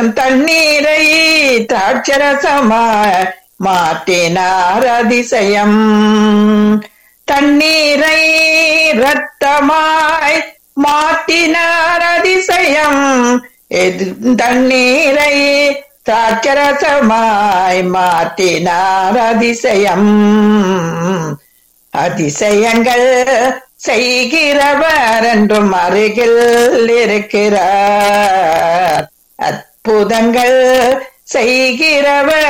தண்ணீரை திராட்சரசமாய் மாற்றினார் அதிசயம். தண்ணீரை இரத்தமாய் மாற்றினார் அதிசயம். தண்ணீரை திராட்சரசமாய் மாற்றினார் அதிசயம். அதிசயங்கள் செய்கிறவர் என்றும் அருகில் இருக்கிறார். அற்புதங்கள் செய்கிறவர்